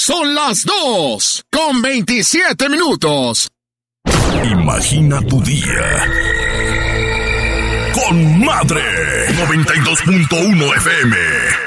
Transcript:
Son las 2:27. Imagina tu día con Madre 92.1 FM.